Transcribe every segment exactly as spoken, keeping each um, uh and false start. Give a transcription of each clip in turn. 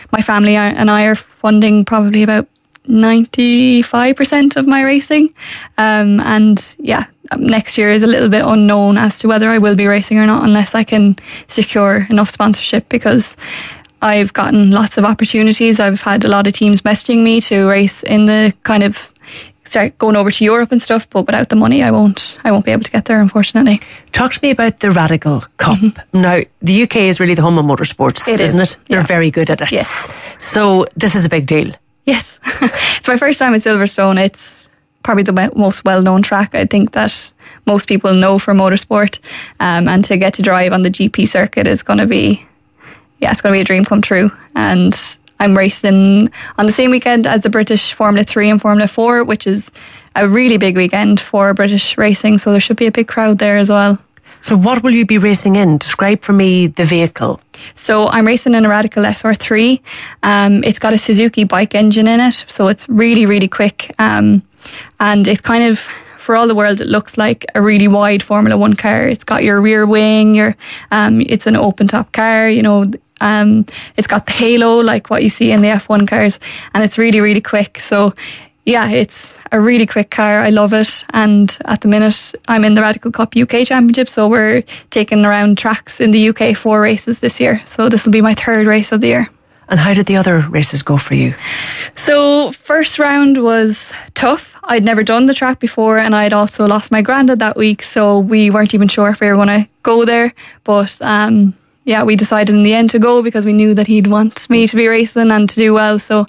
my family and I are funding probably about ninety-five percent of my racing. Um, and yeah, next year is a little bit unknown as to whether I will be racing or not, unless I can secure enough sponsorship, because I've gotten lots of opportunities. I've had a lot of teams messaging me to race in the kind of start going over to Europe and stuff, but without the money I won't I won't be able to get there, unfortunately. Talk to me about the Radical Cup. Mm-hmm. Now, the U K is really the home of motorsports, it isn't is. it? They're yeah. very good at it. Yes. So this is a big deal. Yes. It's my first time at Silverstone. It's probably the most well-known track, I think, that most people know for motorsport. Um, and to get to drive on the G P circuit is going to be, yeah, it's going to be a dream come true. And I'm racing on the same weekend as the British Formula three and Formula four, which is a really big weekend for British racing. So there should be a big crowd there as well. So what will you be racing in? Describe for me the vehicle. So I'm racing in a Radical S R three. Um, it's got a Suzuki bike engine in it, so it's really, really quick. Um, and it's kind of, for all the world, it looks like a really wide Formula One car. It's got your rear wing, your um, it's an open top car, you know. Um, it's got the halo like what you see in the F one cars, and it's really, really quick. So yeah, it's a really quick car. I love it. And at the minute, I'm in the Radical Cup U K Championship, so we're taking around tracks in the U K four races this year. So this will be my third race of the year. And how did the other races go for you? So first round was tough. I'd never done the track before, and I'd also lost my granddad that week, so we weren't even sure if we were going to go there. But um, yeah, we decided in the end to go because we knew that he'd want me to be racing and to do well. So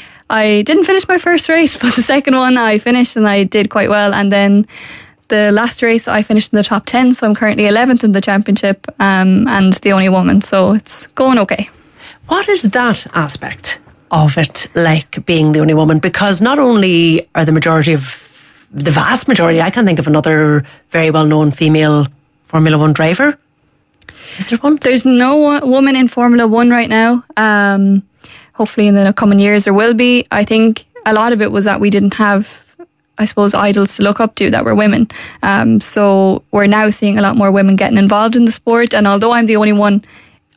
I didn't finish my first race, but the second one I finished and I did quite well. And then the last race I finished in the top ten, so I'm currently eleventh in the championship, um, and the only woman, so it's going okay. What is that aspect of it like, being the only woman? Because not only are the majority of, the vast majority, I can't think of another very well-known female Formula One driver. Is there one? There's no woman in Formula One right now. Um, hopefully in the coming years there will be. I think a lot of it was that we didn't have, I suppose, idols to look up to that were women. Um, so we're now seeing a lot more women getting involved in the sport. And although I'm the only one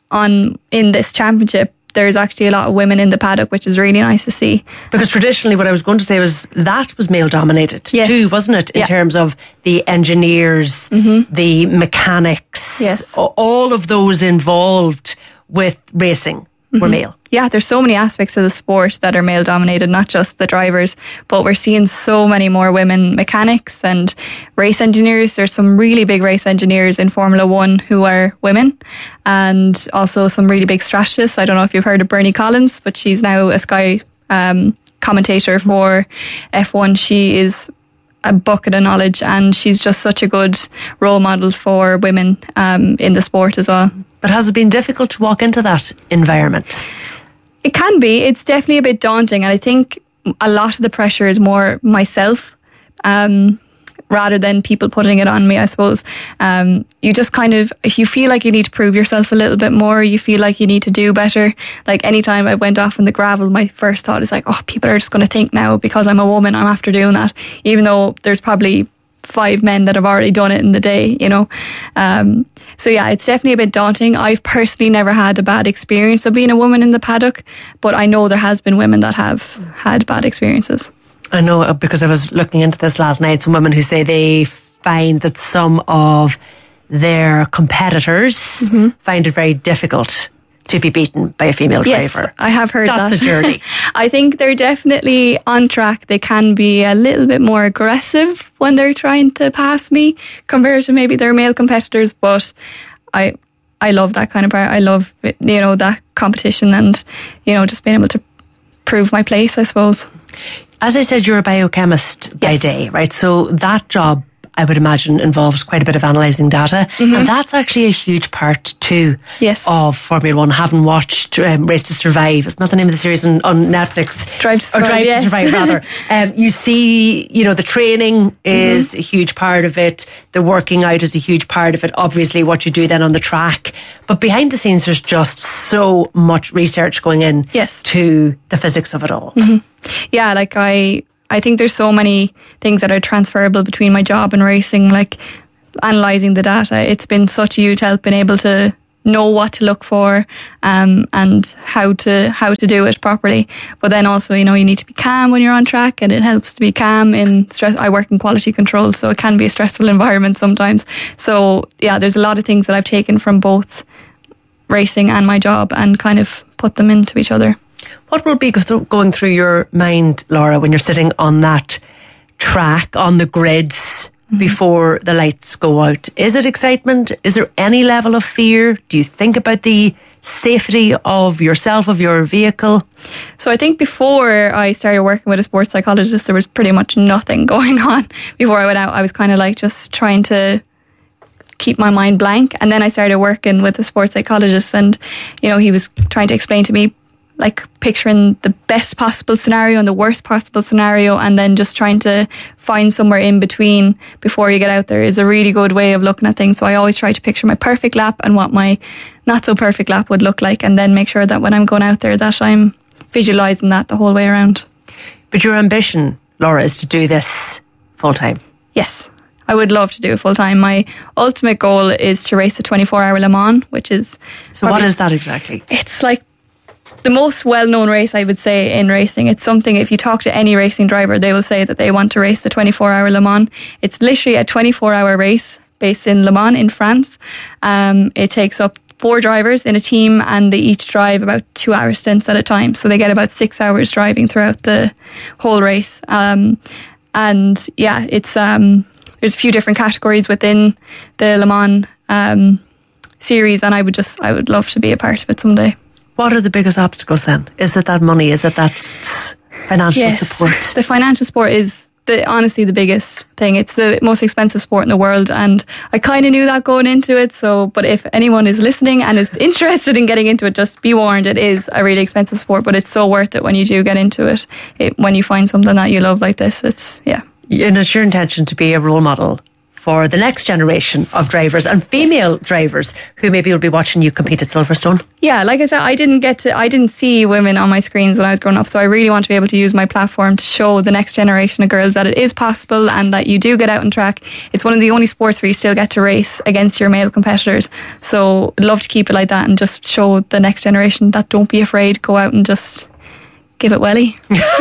on in this championship, there's actually a lot of women in the paddock, which is really nice to see. Because traditionally what I was going to say was that was male dominated yes. too, wasn't it? In yeah. terms of the engineers, mm-hmm. the mechanics, yes. all of those involved with racing mm-hmm. were male. Yeah, there's so many aspects of the sport that are male dominated, not just the drivers, but we're seeing so many more women mechanics and race engineers. There's some really big race engineers in Formula One who are women, and also some really big strategists. I don't know if you've heard of Bernie Collins, but she's now a Sky um, commentator for F one. She is a bucket of knowledge, and she's just such a good role model for women um, in the sport as well. But has it been difficult to walk into that environment? It can be. It's definitely a bit daunting, and I think a lot of the pressure is more myself um, rather than people putting it on me, I suppose. Um, you just kind of, if you feel like you need to prove yourself a little bit more, you feel like you need to do better. Like anytime I went off in the gravel, my first thought is like, oh, people are just going to think now because I'm a woman, I'm after doing that, even though there's probably five men that have already done it in the day, you know. Um, so yeah, it's definitely a bit daunting. I've personally never had a bad experience of being a woman in the paddock, but I know there has been women that have had bad experiences. I know, because I was looking into this last night, some women who say they find that some of their competitors mm-hmm. find it very difficult to be beaten by a female yes, driver. I have heard That's that. That's a journey. I think they're definitely on track. They can be a little bit more aggressive when they're trying to pass me compared to maybe their male competitors, but I I love that kind of part. I love, you know, that competition and, you know, just being able to prove my place, I suppose. As I said, you're a biochemist by yes. day, right? So that job, I would imagine, involves quite a bit of analysing data. Mm-hmm. And that's actually a huge part too yes. of Formula One. Having watched um, Race to Survive, it's not the name of the series on, on Netflix. Drive to Survive, Or Drive yes. to Survive, rather. Um, you see, you know, the training is mm-hmm. a huge part of it. The working out is a huge part of it. Obviously, what you do then on the track. But behind the scenes, there's just so much research going in yes. to the physics of it all. Mm-hmm. Yeah, like I... I think there's so many things that are transferable between my job and racing, like analysing the data. It's been such a huge help being able to know what to look for um, and how to how to do it properly. But then also, you know, you need to be calm when you're on track, and it helps to be calm in stress. I work in quality control, so it can be a stressful environment sometimes. So yeah, there's a lot of things that I've taken from both racing and my job and kind of put them into each other. What will be go th- going through your mind, Laura, when you're sitting on that track, on the grids, mm-hmm. before the lights go out? Is it excitement? Is there any level of fear? Do you think about the safety of yourself, of your vehicle? So I think before I started working with a sports psychologist, there was pretty much nothing going on. Before I went out, I was kind of like just trying to keep my mind blank. And then I started working with a sports psychologist, and, you know, he was trying to explain to me, like, picturing the best possible scenario and the worst possible scenario, and then just trying to find somewhere in between before you get out there is a really good way of looking at things. So I always try to picture my perfect lap and what my not so perfect lap would look like, and then make sure that when I'm going out there that I'm visualising that the whole way around. But your ambition, Laura, is to do this full time? Yes, I would love to do it full time. My ultimate goal is to race a twenty-four hour Le Mans, which is... So what is that exactly? It's like the most well-known race, I would say, in racing. It's something, if you talk to any racing driver, they will say that they want to race the twenty-four hour Le Mans. It's literally a twenty-four hour race based in Le Mans in France. Um, it takes up four drivers in a team, and they each drive about two hour stints at a time. So they get about six hours driving throughout the whole race. Um, and yeah, it's um, there's a few different categories within the Le Mans um, series, and I would just I would love to be a part of it someday. What are the biggest obstacles then? Is it that money? Is it that s- financial yes, support? The financial support is the honestly the biggest thing. It's the most expensive sport in the world, and I kind of knew that going into it. So, but if anyone is listening and is interested in getting into it, just be warned, it is a really expensive sport, but it's so worth it when you do get into it. it when you find something that you love like this, it's, yeah. And it's your intention to be a role model for the next generation of drivers and female drivers who maybe will be watching you compete at Silverstone? Yeah, like I said, I didn't get to, I didn't see women on my screens when I was growing up, so I really want to be able to use my platform to show the next generation of girls that it is possible and that you do get out on track. It's one of the only sports where you still get to race against your male competitors. So I'd love to keep it like that and just show the next generation that don't be afraid, go out and just give it welly.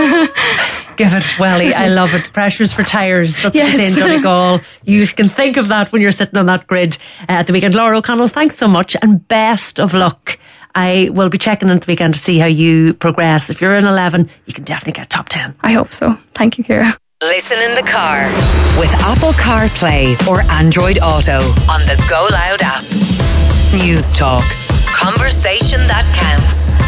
Give it welly. I love it. Pressures for tyres. That's yes. what they say in Donegal. You can think of that when you're sitting on that grid uh, at the weekend. Laura O'Connell, thanks so much and best of luck. I will be checking in the weekend to see how you progress. If you're in eleven, you can definitely get top ten. I hope so. Thank you, Ciara. Listen in the car with Apple CarPlay or Android Auto on the Go Loud app. News Talk. Conversation that counts.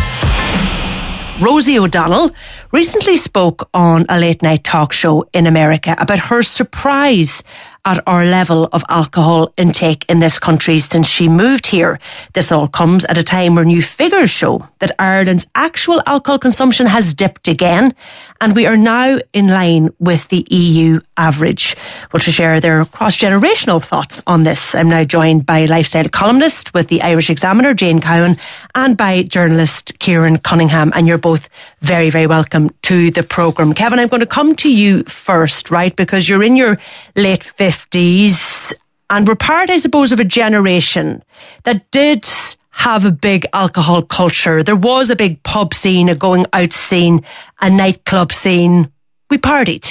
Rosie O'Donnell recently spoke on a late night talk show in America about her surprise at our level of alcohol intake in this country since she moved here. This all comes at a time where new figures show that Ireland's actual alcohol consumption has dipped again, and we are now in line with the E U average. Well, to share their cross-generational thoughts on this, I'm now joined by lifestyle columnist with the Irish Examiner, Jane Cowan, and by journalist Kieran Cunningham, and you're both very, very welcome to the programme. Kevin, I'm going to come to you first, right, because you're in your late fifties and we're part, I suppose, of a generation that did have a big alcohol culture. There was a big pub scene, a going out scene, a nightclub scene. We partied.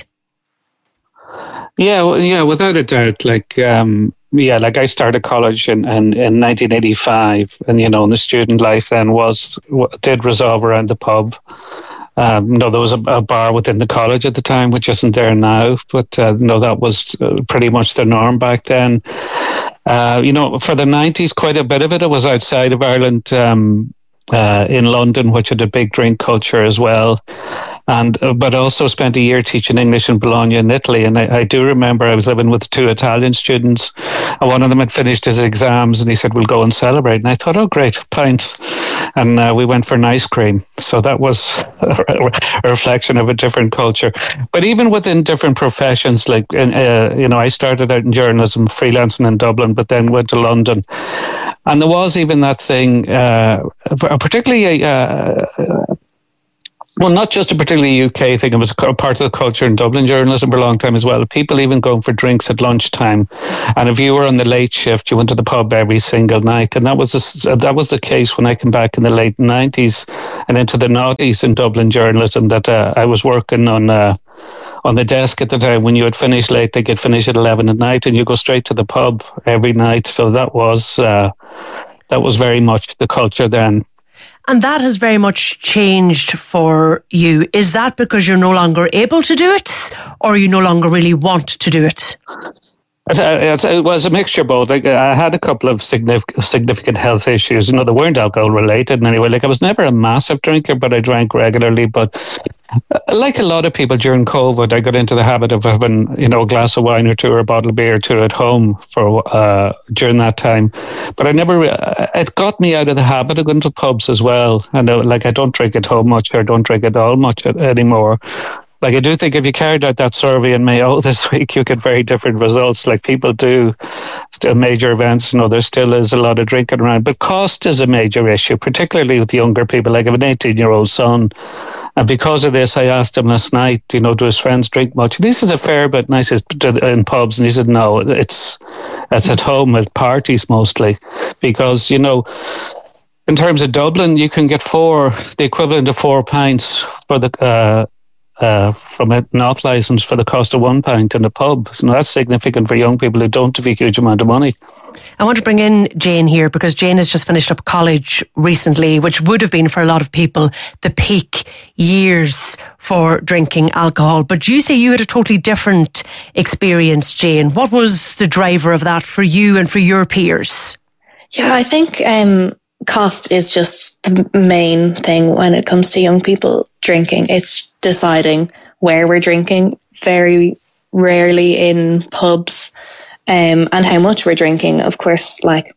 Yeah, well, yeah, without a doubt. Like, um, yeah, like I started college in, in, in nineteen eighty-five, and you know, the student life then was did resolve around the pub. Um, no, there was a, a bar within the college at the time, which isn't there now, but uh, no, that was uh, pretty much the norm back then. Uh, you know, for the nineties, quite a bit of it, it was outside of Ireland, um, uh, in London, which had a big drink culture as well. And uh, but also spent a year teaching English in Bologna in Italy. And I, I do remember I was living with two Italian students, and one of them had finished his exams, and he said, "We'll go and celebrate." And I thought, "Oh, great, pints." And uh, we went for an ice cream. So that was a reflection of a different culture. But even within different professions, like, uh, you know, I started out in journalism, freelancing in Dublin, but then went to London. And there was even that thing, uh, particularly... Uh, Well, not just a particularly U K thing. It was a part of the culture in Dublin journalism for a long time as well. People even going for drinks at lunchtime, and if you were on the late shift, you went to the pub every single night. And that was a, that was the case when I came back in the late nineties and into the noughties in Dublin journalism. That uh, I was working on. Uh, on the desk at the time. When you had finished late, they could finish at eleven at night, and you go straight to the pub every night. So that was uh, that was very much the culture then. And that has very much changed for you. Is that because you're no longer able to do it, or you no longer really want to do it? It was a mixture of both. Like, I had a couple of significant, significant health issues. You know, they weren't alcohol related in any way. Like, I was never a massive drinker, but I drank regularly. But like a lot of people during COVID, I got into the habit of having, you know, a glass of wine or two or a bottle of beer or two at home for uh, during that time. But I never, it got me out of the habit of going to pubs as well. And uh, like, I don't drink at home much, or don't drink at all much anymore. Like, I do think if you carried out that survey in Mayo this week, you get very different results. Like, people do still major events, you know, there still is a lot of drinking around. But cost is a major issue, particularly with younger people. Like, I have an eighteen-year-old son, and because of this, I asked him last night, you know, do his friends drink much? And he says a fair bit, and I said, in pubs, and he said, no, it's, it's at home at parties mostly. Because, you know, in terms of Dublin, you can get four, the equivalent of four pints for the... Uh, Uh, from a north license for the cost of one pint in a pub. So that's significant for young people who don't have a huge amount of money. I want to bring in Jane here, because Jane has just finished up college recently, which would have been for a lot of people the peak years for drinking alcohol. But you say you had a totally different experience, Jane. What was the driver of that for you and for your peers? Yeah, I think um, cost is just the main thing when it comes to young people drinking. It's deciding where we're drinking, very rarely in pubs, um, and how much we're drinking. Of course, like,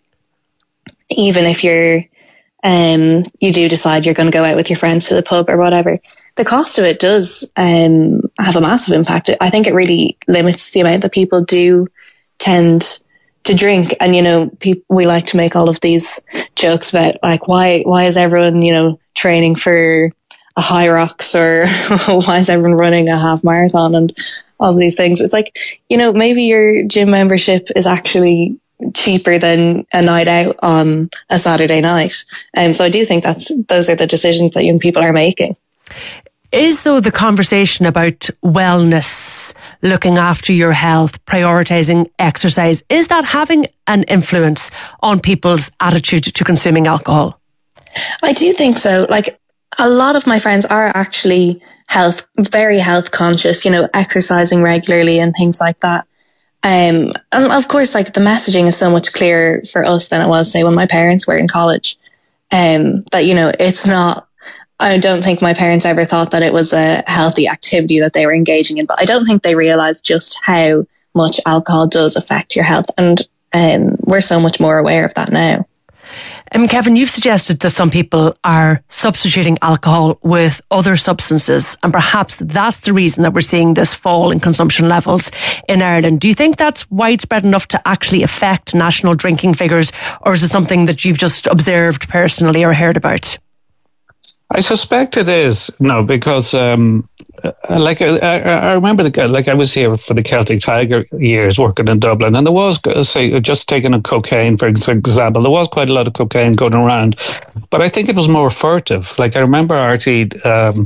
even if you're, um, you do decide you're going to go out with your friends to the pub or whatever, the cost of it does um, have a massive impact. I think it really limits the amount that people do tend to drink. And, you know, pe- we like to make all of these jokes about, like, why, why is everyone, you know, training for a high rocks, or why is everyone running a half marathon and all of these things. It's like, you know, maybe your gym membership is actually cheaper than a night out on a Saturday night. And um, so I do think that's, those are the decisions that young people are making. Is, though, the conversation about wellness, looking after your health, prioritising exercise, is that having an influence on people's attitude to consuming alcohol? I do think so. Like, a lot of my friends are actually health, very health conscious, you know, exercising regularly and things like that. Um, and of course, like, the messaging is so much clearer for us than it was, say, when my parents were in college. Um, that, you know, it's not, I don't think my parents ever thought that it was a healthy activity that they were engaging in, but I don't think they realized just how much alcohol does affect your health. And um, we're so much more aware of that now. Um, Kevin, you've suggested that some people are substituting alcohol with other substances, and perhaps that's the reason that we're seeing this fall in consumption levels in Ireland. Do you think that's widespread enough to actually affect national drinking figures, or is it something that you've just observed personally or heard about? I suspect it is. No, because um, like I, I remember, the, like I was here for the Celtic Tiger years working in Dublin, and there was, say, just taking a cocaine, for example, there was quite a lot of cocaine going around, but I think it was more furtive. Like, I remember Artie, um,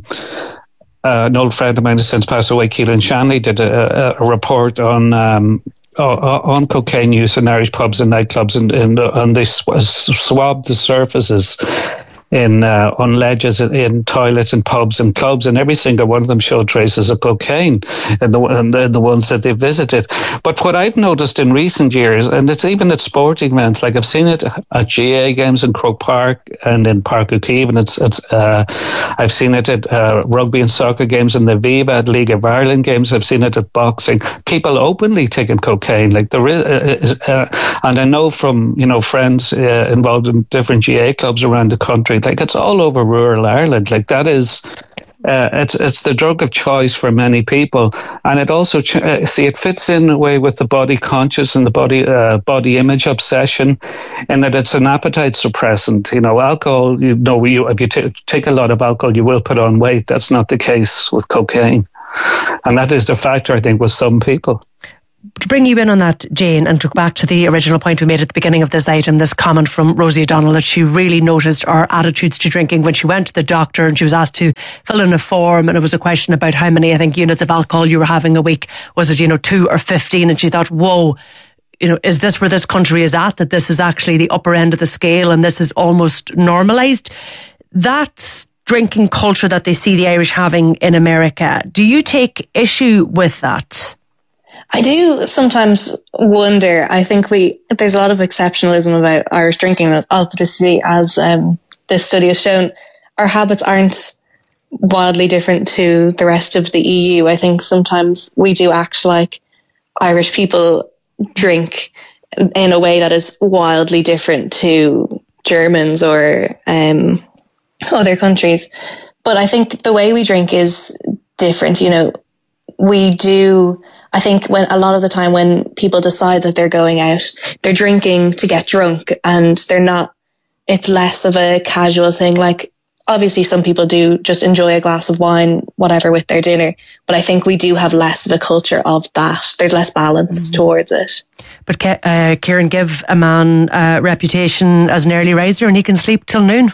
uh, an old friend of mine who since passed away, Keelan Shanley, did a, a report on um, on cocaine use in Irish pubs and nightclubs, and, and, and they sw- swabbed the surfaces in uh, on ledges in toilets and pubs and clubs, and every single one of them showed traces of cocaine in the, in the, in the ones that they visited. But what I've noticed in recent years, and it's even at sporting events, like I've seen it at G A A games in Croke Park and in Park O'Keefe, and it's, it's uh, I've seen it at uh, rugby and soccer games in the Viva, at League of Ireland games, I've seen it at boxing, people openly taking cocaine. Like there is, uh, uh, and I know from, you know, friends uh, involved in different G A A clubs around the country, like it's all over rural Ireland. Like that is, Uh, it's it's the drug of choice for many people, and it also ch- uh, see it fits in a way with the body conscious and the body uh, body image obsession, in that it's an appetite suppressant. You know, alcohol. You know, you, if you t- take a lot of alcohol, you will put on weight. That's not the case with cocaine, and that is the factor, I think, with some people. To bring you in on that, Jane, and to go back to the original point we made at the beginning of this item, this comment from Rosie O'Donnell that she really noticed our attitudes to drinking when she went to the doctor and she was asked to fill in a form, and it was a question about how many, I think, units of alcohol you were having a week. Was it, you know, two or fifteen? And she thought, whoa, you know, is this where this country is at? That this is actually the upper end of the scale and this is almost normalised? That drinking culture that they see the Irish having in America, do you take issue with that? I do sometimes wonder. I think we there's a lot of exceptionalism about Irish drinking. Obviously, as um, this study has shown, our habits aren't wildly different to the rest of the E U. I think sometimes we do act like Irish people drink in a way that is wildly different to Germans or um, other countries. But I think the way we drink is different. You know, we do... I think when a lot of the time when people decide that they're going out, they're drinking to get drunk, and they're not, it's less of a casual thing. Like, obviously some people do just enjoy a glass of wine, whatever, with their dinner. But I think we do have less of a culture of that. There's less balance mm-hmm. towards it. But uh, Kieran, give a man a reputation as an early riser and he can sleep till noon.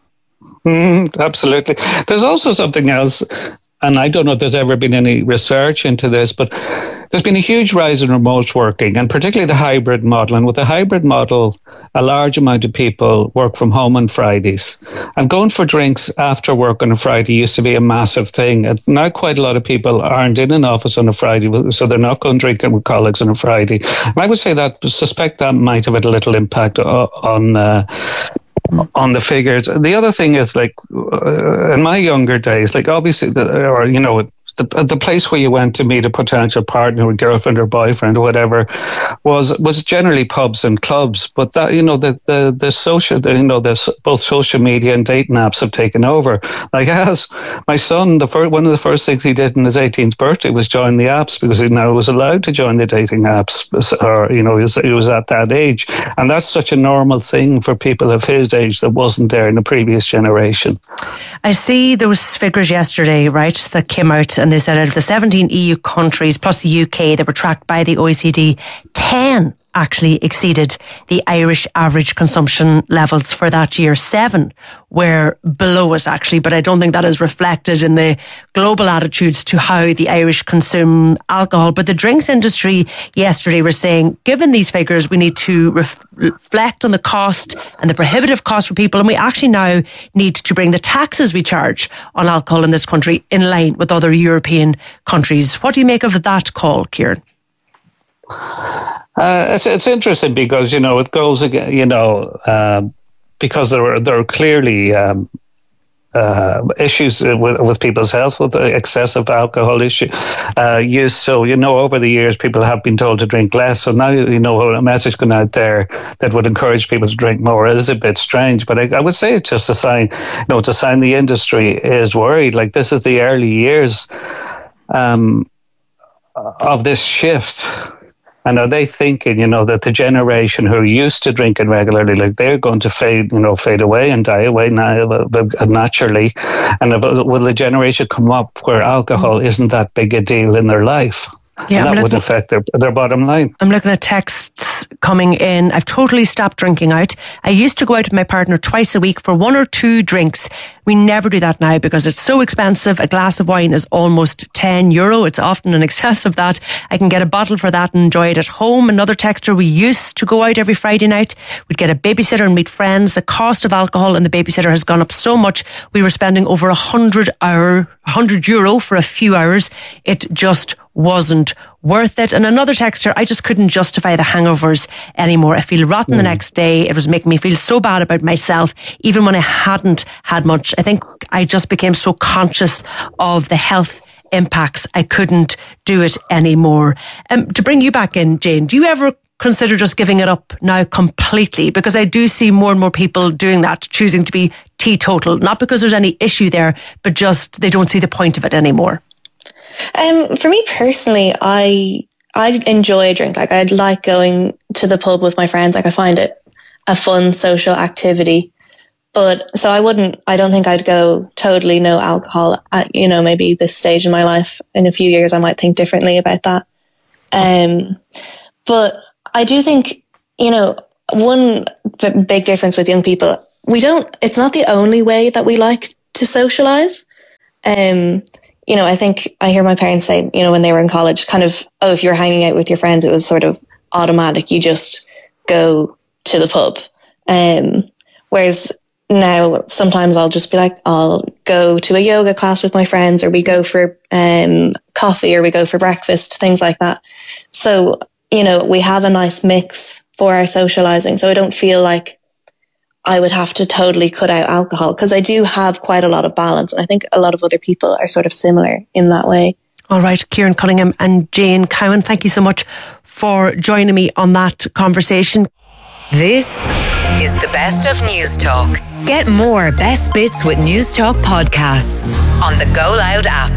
Mm, absolutely. There's also something else. And I don't know if there's ever been any research into this, but there's been a huge rise in remote working, and particularly the hybrid model. And with the hybrid model, a large amount of people work from home on Fridays. And going for drinks after work on a Friday used to be a massive thing. And now quite a lot of people aren't in an office on a Friday, so they're not going drinking with colleagues on a Friday. And I would say that, suspect that might have had a little impact on... Uh, on the figures. The other thing is, like, uh, in my younger days, like, obviously, the, or, you know, the the place where you went to meet a potential partner or girlfriend or boyfriend or whatever was was generally pubs and clubs. But that, you know, the the the social, the, you know, the both social media and dating apps have taken over. Like, as my son, the first, one of the first things he did on his eighteenth birthday was join the apps, because he now was allowed to join the dating apps, or, you know, he was, he was at that age, and that's such a normal thing for people of his age that wasn't there in the previous generation. I see there was figures yesterday, right, that came out, and they said out of the seventeen E U countries plus the U K that were tracked by the O E C D, ten actually exceeded the Irish average consumption levels for that year. Seven were below us, actually, but I don't think that is reflected in the global attitudes to how the Irish consume alcohol. But the drinks industry yesterday were saying, given these figures, we need to ref- reflect on the cost and the prohibitive cost for people, and we actually now need to bring the taxes we charge on alcohol in this country in line with other European countries. What do you make of that call, Kieran? Uh, it's it's interesting because, you know, it goes again, you know, uh, because there are there are clearly um, uh, issues with with people's health with excessive alcohol issue uh, use. So, you know, over the years, people have been told to drink less. So now, you know, a message going out there that would encourage people to drink more is a bit strange. But I, I would say it's just a sign, you know, it's a sign the industry is worried. Like, this is the early years um, of this shift. And are they thinking, you know, that the generation who are used to drinking regularly, like, they're going to fade, you know, fade away and die away now, naturally? And will the generation come up where alcohol isn't that big a deal in their life? Yeah, and that would affect their, their bottom line. I'm looking at texts coming in. I've totally stopped drinking out. I used to go out with my partner twice a week for one or two drinks. We never do that now because it's so expensive. A glass of wine is almost ten euro. It's often in excess of that. I can get a bottle for that and enjoy it at home. Another texter, we used to go out every Friday night. We'd get a babysitter and meet friends. The cost of alcohol and the babysitter has gone up so much. We were spending over a hundred hour, one hundred euro for a few hours. It just wasn't worth it. And another texter, I just couldn't justify the hangovers anymore. I feel rotten mm. the next day. It was making me feel so bad about myself, even when I hadn't had much. I think I just became so conscious of the health impacts. I couldn't do it anymore. Um, to bring you back in, Jane, do you ever consider just giving it up now completely? Because I do see more and more people doing that, choosing to be teetotal? Not because there's any issue there, but just they don't see the point of it anymore. Um, for me personally, I I enjoy a drink. Like, I'd like going to the pub with my friends. Like, I find it a fun social activity. But so I wouldn't, I don't think I'd go totally no alcohol at, you know, maybe this stage in my life. In a few years, I might think differently about that. Um, but I do think, you know, one big difference with young people, we don't, it's not the only way that we like to socialize. Um, you know, I think I hear my parents say, you know, when they were in college, kind of, oh, if you're hanging out with your friends, it was sort of automatic. You just go to the pub. Um, whereas now sometimes I'll just be like, I'll go to a yoga class with my friends, or we go for um, coffee, or we go for breakfast, things like that. So, you know, we have a nice mix for our socializing. So I don't feel like I would have to totally cut out alcohol, because I do have quite a lot of balance. And I think a lot of other people are sort of similar in that way. All right, Kieran Cunningham and Jane Cowan, thank you so much for joining me on that conversation. This is the best of News Talk. Get more best bits with News Talk podcasts on the Go Loud app.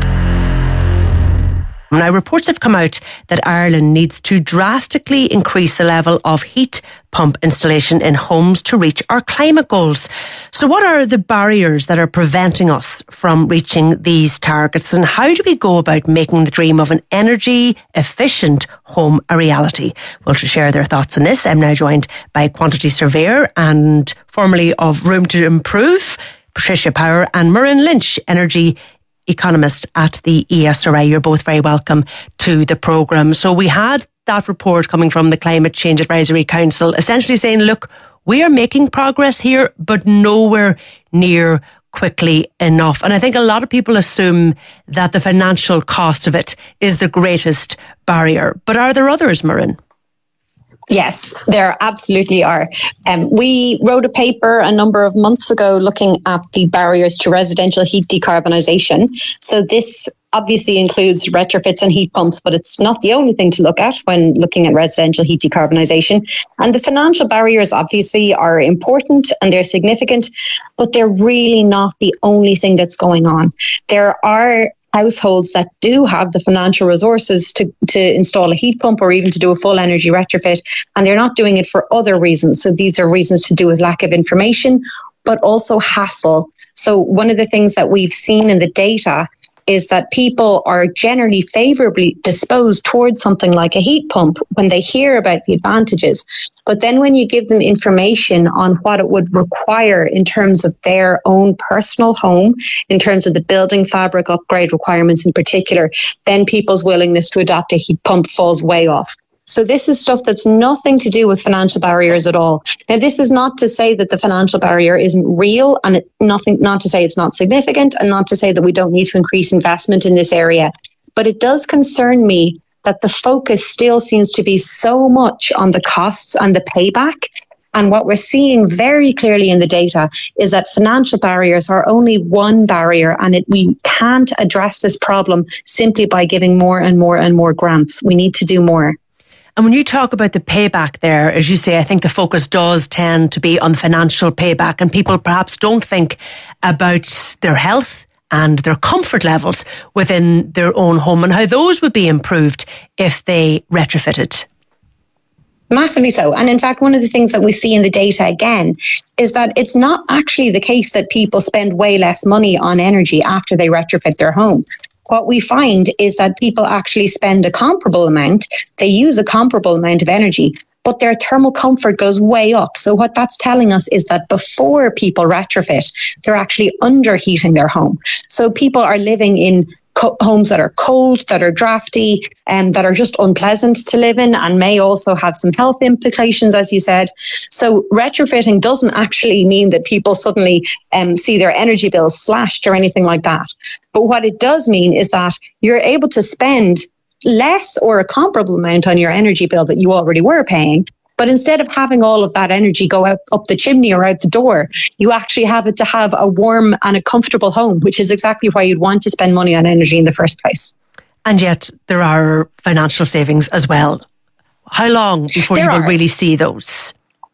Now, reports have come out that Ireland needs to drastically increase the level of heat pump installation in homes to reach our climate goals. So what are the barriers that are preventing us from reaching these targets, and how do we go about making the dream of an energy efficient home a reality? Well, to share their thoughts on this, I'm now joined by quantity surveyor and formerly of Room to Improve, Patricia Power, and Muireann Lynch, energy economist at the E S R I. You're both very welcome to the programme. So we had that report coming from the Climate Change Advisory Council essentially saying, look, we are making progress here, but nowhere near quickly enough. And I think a lot of people assume that the financial cost of it is the greatest barrier. But are there others, Muireann? Yes, there absolutely are. Um, we wrote a paper a number of months ago looking at the barriers to residential heat decarbonisation. So this obviously includes retrofits and heat pumps, but it's not the only thing to look at when looking at residential heat decarbonisation. And the financial barriers obviously are important and they're significant, but they're really not the only thing that's going on. There are households that do have the financial resources to, to install a heat pump or even to do a full energy retrofit, and they're not doing it for other reasons. So these are reasons to do with lack of information, but also hassle. So one of the things that we've seen in the data is that people are generally favourably disposed towards something like a heat pump when they hear about the advantages. But then when you give them information on what it would require in terms of their own personal home, in terms of the building fabric upgrade requirements in particular, then people's willingness to adopt a heat pump falls way off. So this is stuff that's nothing to do with financial barriers at all. Now, this is not to say that the financial barrier isn't real, and it, nothing, not to say it's not significant, and not to say that we don't need to increase investment in this area. But it does concern me that the focus still seems to be so much on the costs and the payback. And what we're seeing very clearly in the data is that financial barriers are only one barrier, and it, we can't address this problem simply by giving more and more and more grants. We need to do more. And when you talk about the payback there, as you say, I think the focus does tend to be on financial payback, and people perhaps don't think about their health and their comfort levels within their own home and how those would be improved if they retrofitted. Massively so. And in fact, one of the things that we see in the data again is that it's not actually the case that people spend way less money on energy after they retrofit their home. What we find is that people actually spend a comparable amount, they use a comparable amount of energy, but their thermal comfort goes way up. So what that's telling us is that before people retrofit, they're actually underheating their home. So people are living in co- homes that are cold, that are drafty, and that are just unpleasant to live in, and may also have some health implications, as you said. So retrofitting doesn't actually mean that people suddenly um, see their energy bills slashed or anything like that. But what it does mean is that you're able to spend less or a comparable amount on your energy bill that you already were paying. But instead of having all of that energy go out up the chimney or out the door, you actually have it to have a warm and a comfortable home, which is exactly why you'd want to spend money on energy in the first place. And yet there are financial savings as well. How long before there you will are. really see those?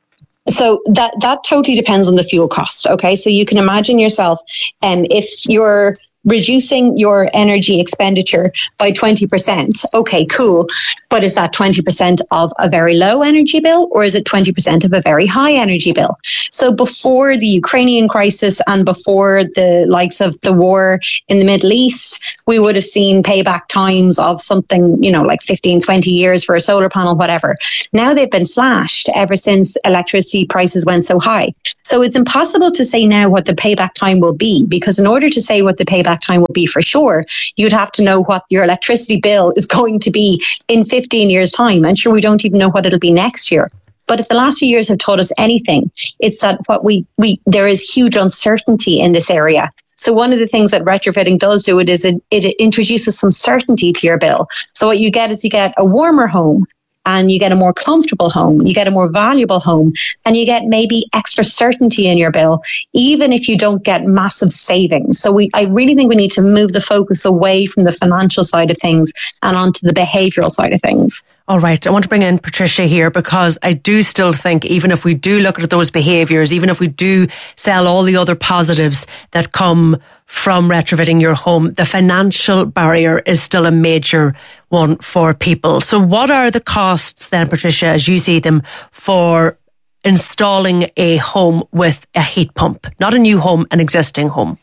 So that, that totally depends on the fuel cost. Okay. So you can imagine yourself, um, if you're reducing your energy expenditure by twenty percent. Okay, cool. But is that twenty percent of a very low energy bill, or is it twenty percent of a very high energy bill? So before the Ukrainian crisis and before the likes of the war in the Middle East, we would have seen payback times of something, you know, like fifteen, twenty years for a solar panel, whatever. Now they've been slashed ever since electricity prices went so high. So it's impossible to say now what the payback time will be, because in order to say what the payback time will be for sure, you'd have to know what your electricity bill is going to be in fifteen years' time. And sure, we don't even know what it'll be next year. But if the last few years have taught us anything, it's that what we, we there is huge uncertainty in this area. So one of the things that retrofitting does do it is it, it introduces some certainty to your bill. So what you get is you get a warmer home, and you get a more comfortable home, you get a more valuable home, and you get maybe extra certainty in your bill, even if you don't get massive savings. So we, I really think we need to move the focus away from the financial side of things and onto the behavioural side of things. All right, I want to bring in Patricia here, because I do still think, even if we do look at those behaviours, even if we do sell all the other positives that come from retrofitting your home, the financial barrier is still a major one for people. So what are the costs then, Patricia, as you see them, for installing a home with a heat pump? Not a new home, an existing home.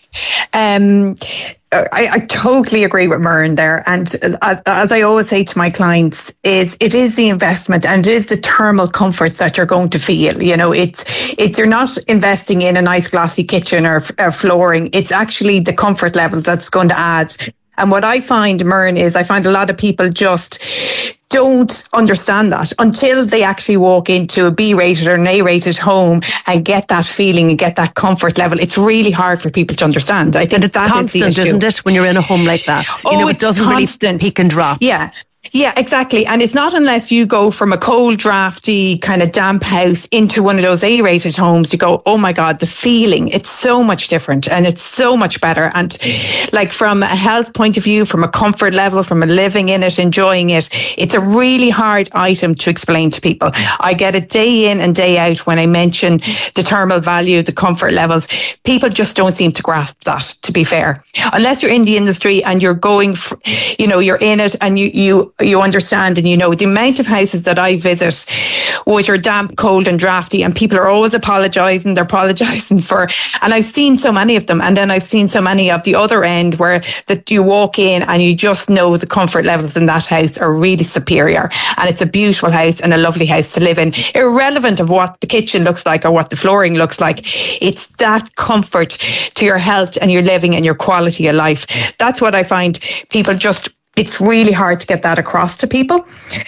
Um, I, I totally agree with Myrne there. And as, as I always say to my clients, is it is the investment and it is the thermal comforts that you're going to feel. You know, it's, it's you're not investing in a nice glossy kitchen or, or flooring. It's actually the comfort level that's going to add. And what I find, Myrne, is I find a lot of people just don't understand that until they actually walk into a B-rated or an A-rated home and get that feeling and get that comfort level. It's really hard for people to understand. I think and it's that constant, is the issue. Isn't it, when you're in a home like that? Oh, you know, it's it doesn't constant. really peak and drop. Yeah. Yeah, exactly. And it's not unless you go from a cold, drafty, kind of damp house into one of those A-rated homes, you go, oh my God, the feeling, it's so much different and it's so much better. And like from a health point of view, from a comfort level, from a living in it, enjoying it, it's a really hard item to explain to people. I get it day in and day out when I mention the thermal value, the comfort levels. People just don't seem to grasp that, to be fair. Unless you're in the industry and you're going, for, you know, you're in it and you, you, you understand and you know the amount of houses that I visit which are damp, cold and drafty, and people are always apologising, they're apologising for, and I've seen so many of them, and then I've seen so many of the other end where that you walk in and you just know the comfort levels in that house are really superior, and it's a beautiful house and a lovely house to live in, irrelevant of what the kitchen looks like or what the flooring looks like. It's that comfort to your health and your living and your quality of life. That's what I find people just, it's really hard to get that across to people.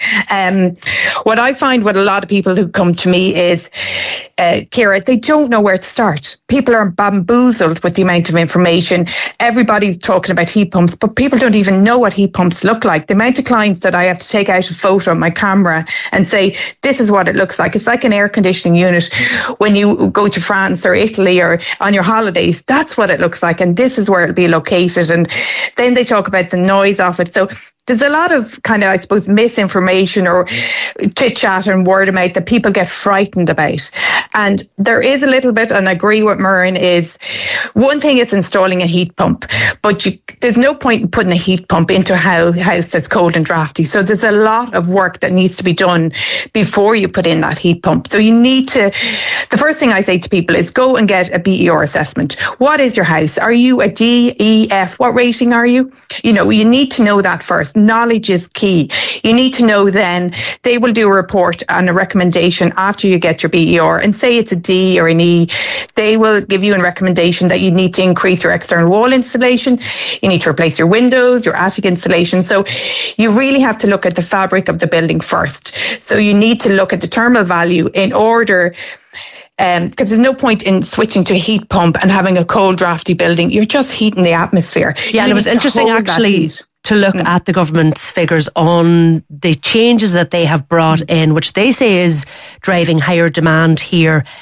Um, what I find with a lot of people who come to me is, uh, Ciara, they don't know where to start. People are bamboozled with the amount of information. Everybody's talking about heat pumps, but people don't even know what heat pumps look like. The amount of clients that I have to take out a photo on my camera and say, this is what it looks like. It's like an air conditioning unit when you go to France or Italy or on your holidays. That's what it looks like. And this is where it'll be located. And then they talk about the noise of it. So there's a lot of kind of, I suppose, misinformation or chit chat and word of mouth that people get frightened about. And there is a little bit, and I agree with Myrne, is one thing is installing a heat pump, but you, there's no point in putting a heat pump into a house that's cold and drafty. So there's a lot of work that needs to be done before you put in that heat pump. So you need to, the first thing I say to people is go and get a B E R assessment. What is your house? Are you a D, E, F? What rating are you? You know, you need to know that first. Knowledge is key. You need to know then they will do a report and a recommendation after you get your B E R, and say it's a D or an E. They will give you a recommendation that you need to increase your external wall insulation. You need to replace your windows, your attic insulation. So you really have to look at the fabric of the building first. So you need to look at the thermal value in order, Um, because there's no point in switching to a heat pump and having a cold, drafty building. You're just heating the atmosphere. Yeah, and it was interesting actually to look mm. at the government's figures on the changes that they have brought in, which they say is driving higher demand here.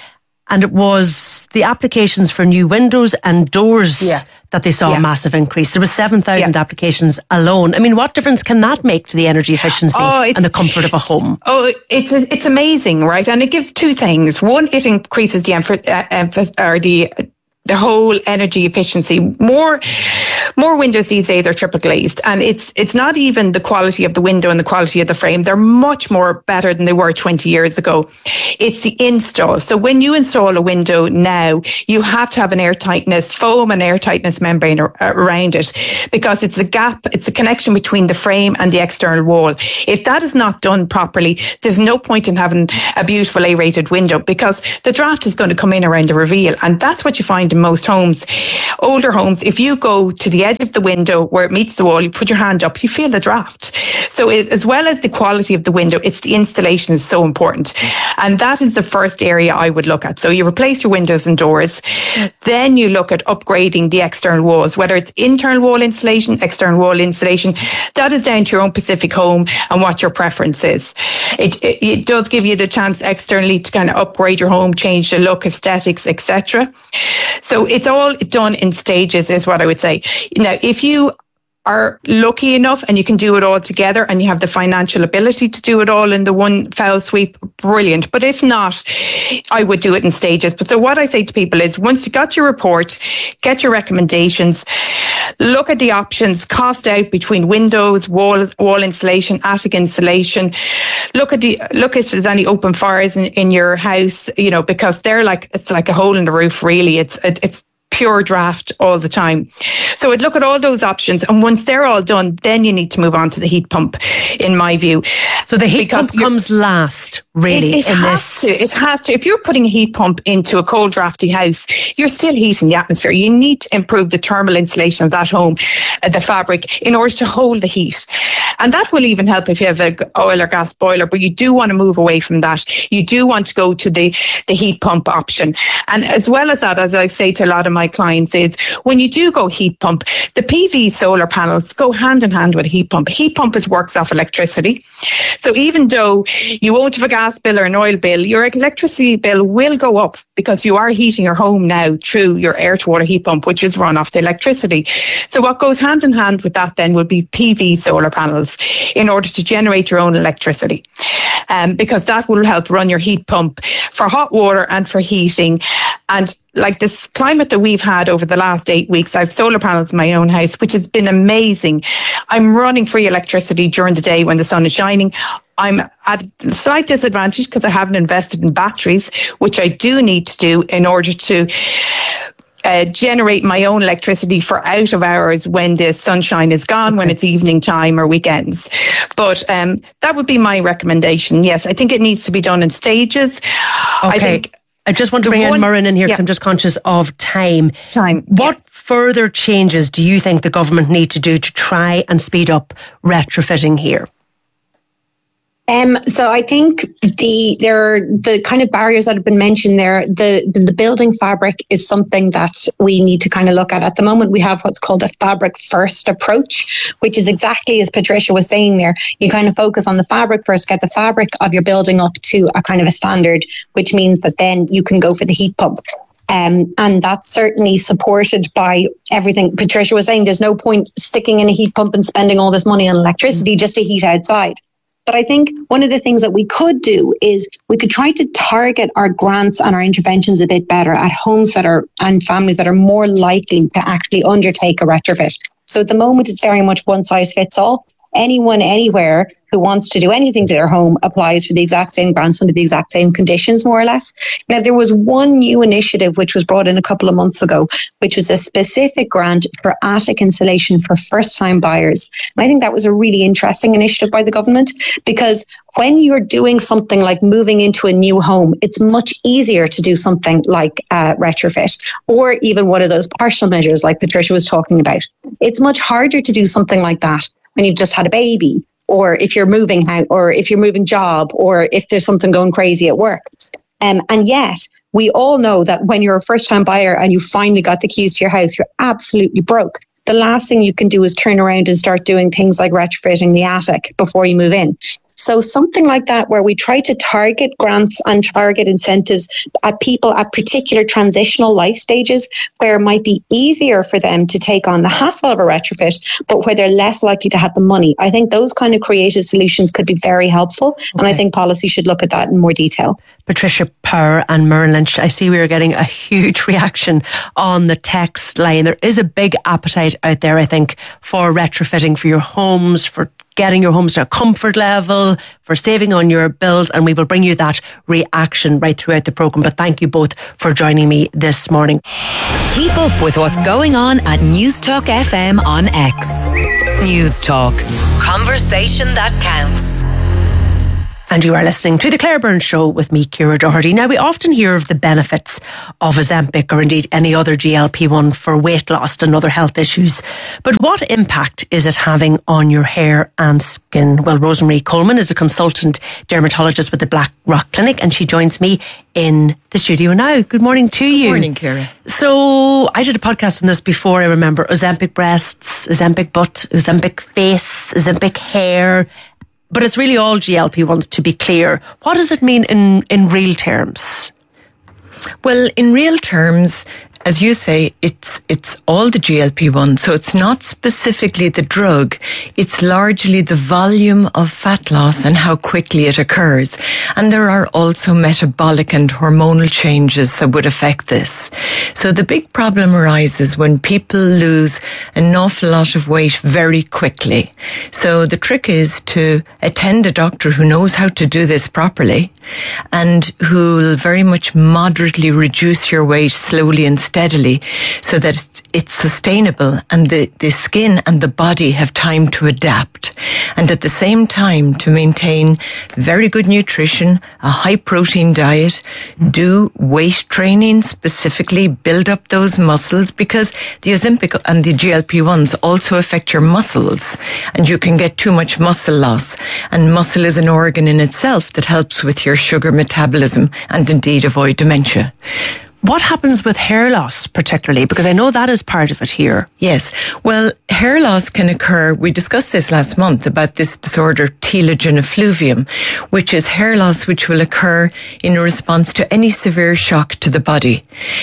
and it was the applications for new windows and doors Yeah. that they saw Yeah. a massive increase. There was seven thousand Yeah. applications alone. I mean, what difference can that make to the energy efficiency Oh, it's- and the comfort of a home? Oh, it's it's amazing, right? And it gives two things. One, it increases the emph- uh, emph- or the the whole energy efficiency. More more windows these days are triple glazed, and it's it's not even the quality of the window and the quality of the frame. They're much more better than they were twenty years ago. It's the install. So when you install a window now, you have to have an airtightness foam and airtightness membrane ar- around it, because it's a gap, it's a connection between the frame and the external wall. If that is not done properly, there's no point in having a beautiful A-rated window, because the draft is going to come in around the reveal, and that's what you find in most homes. Older homes, if you go to the edge of the window where it meets the wall, you put your hand up, you feel the draft. So it, as well as the quality of the window, it's the installation is so important. And that is the first area I would look at. So you replace your windows and doors, then you look at upgrading the external walls, whether it's internal wall insulation, external wall insulation. That is down to your own specific home and what your preference is. It, it, it does give you the chance externally to kind of upgrade your home, change the look, aesthetics, et cetera. So it's all done in stages, is what I would say. Now, if you are lucky enough and you can do it all together and you have the financial ability to do it all in the one foul sweep, brilliant. But if not, I would do it in stages. But so what I say to people is, once you got your report, get your recommendations, look at the options, cost out between windows, wall wall insulation, attic insulation. Look at the look if there's any open fires in, in your house, you know, because they're like, it's like a hole in the roof, really. It's it, it's pure draft all the time. So I'd look at all those options, and once they're all done, then you need to move on to the heat pump, in my view. So the heat Because pump comes last, really, It, it in has this. to. It has to. If you're putting a heat pump into a cold, drafty house, you're still heating the atmosphere. You need to improve the thermal insulation of that home, uh, the fabric, in order to hold the heat. And that will even help if you have an oil or gas boiler, but you do want to move away from that. You do want to go to the, the heat pump option. And as well as that, as I say to a lot of my clients, is when you do go heat pump, the P V solar panels go hand in hand with a heat pump. A heat pump is works off electricity. So even though you won't have a gas bill or an oil bill, your electricity bill will go up because you are heating your home now through your air to water heat pump, which is run off the electricity. So what goes hand in hand with that then would be P V solar panels in order to generate your own electricity. Um, because that will help run your heat pump for hot water and for heating. And like this climate that we've had over the last eight weeks, I have solar panels in my own house, which has been amazing. I'm running free electricity during the day when the sun is shining. I'm at a slight disadvantage because I haven't invested in batteries, which I do need to do in order to Uh, generate my own electricity for out of hours when the sunshine is gone, okay, when it's evening time or weekends. But um, that would be my recommendation. Yes, I think it needs to be done in stages. Okay. I think I just want to bring one, in Muireann in here because yeah. I'm just conscious of time. Time. What yeah. further changes do you think the government need to do to try and speed up retrofitting here? Um, so I think the there are the kind of barriers that have been mentioned there. The the building fabric is something that we need to kind of look at. At the moment, we have what's called a fabric first approach, which is exactly as Patricia was saying there. You kind of focus on the fabric first, get the fabric of your building up to a kind of a standard, which means that then you can go for the heat pump. Um, and that's certainly supported by everything Patricia was saying. There's no point sticking in a heat pump and spending all this money on electricity mm-hmm. just to heat outside. But I think one of the things that we could do is we could try to target our grants and our interventions a bit better at homes that are and families that are more likely to actually undertake a retrofit. So at the moment, it's very much one size fits all. Anyone, anywhere who wants to do anything to their home applies for the exact same grants under the exact same conditions, more or less. Now, there was one new initiative which was brought in a couple of months ago, which was a specific grant for attic insulation for first-time buyers. And I think that was a really interesting initiative by the government, because when you're doing something like moving into a new home, it's much easier to do something like uh, retrofit, or even one of those partial measures like Patricia was talking about. It's much harder to do something like that when you've just had a baby, or if you're moving house, or if you're moving job, or if there's something going crazy at work. Um, and yet, we all know that when you're a first-time buyer and you finally got the keys to your house, you're absolutely broke. The last thing you can do is turn around and start doing things like retrofitting the attic before you move in. So something like that, where we try to target grants and target incentives at people at particular transitional life stages where it might be easier for them to take on the hassle of a retrofit, but where they're less likely to have the money. I think those kind of creative solutions could be very helpful. Okay. And I think policy should look at that in more detail. Patricia Power and Myrne Lynch, I see we are getting a huge reaction on the text line. There is a big appetite out there, I think, for retrofitting for your homes, for getting your homes to a comfort level, for saving on your bills, and we will bring you that reaction right throughout the programme. But thank you both for joining me this morning. Keep up with what's going on at Newstalk F M on X. Newstalk. Conversation that counts. And you are listening to The Claire Byrne Show with me, Ciara Doherty. Now, we often hear of the benefits of Ozempic or indeed any other G L P one for weight loss and other health issues. But what impact is it having on your hair and skin? Well, Rosemary Coleman is a consultant dermatologist with the Black Rock Clinic, and she joins me in the studio now. Good morning to you. Good morning, Ciara. So I did a podcast on this before, I remember. Ozempic breasts, Ozempic butt, Ozempic face, Ozempic hair. But it's really all G L P ones, to be clear. What does it mean in, in real terms? Well, in real terms, as you say, it's it's all the G L P one. So it's not specifically the drug. It's largely the volume of fat loss and how quickly it occurs. And there are also metabolic and hormonal changes that would affect this. So the big problem arises when people lose an awful lot of weight very quickly. So the trick is to attend a doctor who knows how to do this properly and who will very much moderately reduce your weight slowly and steadily so that it's, it's sustainable and the, the skin and the body have time to adapt. And at the same time to maintain very good nutrition, a high protein diet, do weight training specifically, build up those muscles, because the Ozempic and the G L P ones also affect your muscles and you can get too much muscle loss. And muscle is an organ in itself that helps with your sugar metabolism and indeed avoid dementia. What happens with hair loss particularly? Because I know that is part of it here. Yes. Well, hair loss can occur. We discussed this last month about this disorder, telogen effluvium, which is hair loss which will occur in response to any severe shock to the body.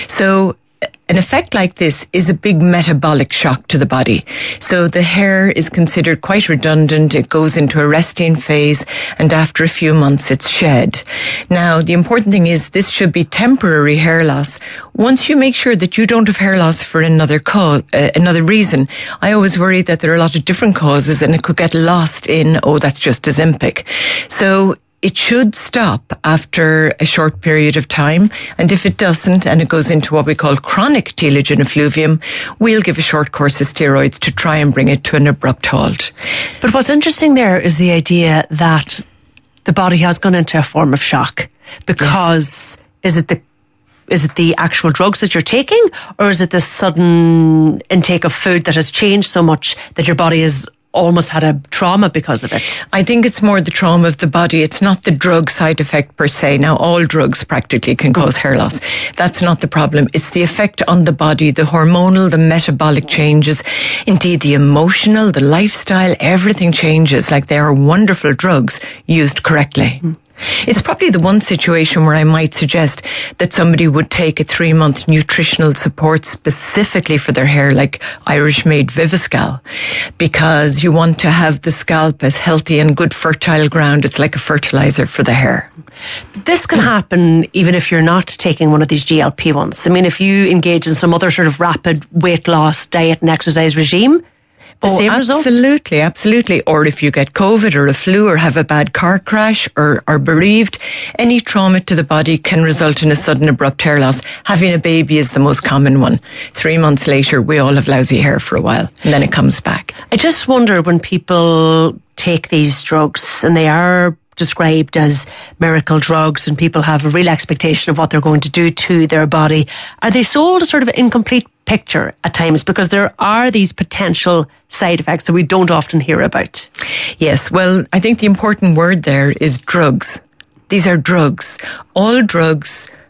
So an effect like this is a big metabolic shock to the body. So the hair is considered quite redundant. It goes into a resting phase and after a few months it's shed. Now, the important thing is this should be temporary hair loss. Once you make sure that you don't have hair loss for another cause, uh, another reason, I always worry that there are a lot of different causes and it could get lost in, oh, that's just Ozempic. So it should stop after a short period of time. And if it doesn't, and it goes into what we call chronic telogen effluvium, we'll give a short course of steroids to try and bring it to an abrupt halt. But what's interesting there is the idea that the body has gone into a form of shock because yes. is it the Is it the actual drugs that you're taking, or is it the sudden intake of food that has changed so much that your body has almost had a trauma because of it? I think it's more the trauma of the body. It's not the drug side effect per se. Now, all drugs practically can cause hair loss. That's not the problem. It's the effect on the body, the hormonal, the metabolic changes, indeed the emotional, the lifestyle, everything changes. Like, they are wonderful drugs used correctly. Mm. It's probably the one situation where I might suggest that somebody would take a three-month nutritional support specifically for their hair, like Irish-made Viviscal, because you want to have the scalp as healthy and good fertile ground. It's like a fertilizer for the hair. This can happen even if you're not taking one of these G L P ones. I mean, if you engage in some other sort of rapid weight loss diet and exercise regime, the oh, same absolutely, result? absolutely. Or if you get COVID or a flu or have a bad car crash or are bereaved, any trauma to the body can result in a sudden abrupt hair loss. Having a baby is the most common one. Three months later, we all have lousy hair for a while and then it comes back. I just wonder when people take these drugs and they are described as miracle drugs and people have a real expectation of what they're going to do to their body, are they sold a sort of incomplete picture at times, because there are these potential side effects that we don't often hear about? Yes, well, I think the important word there is drugs. These are drugs. All drugs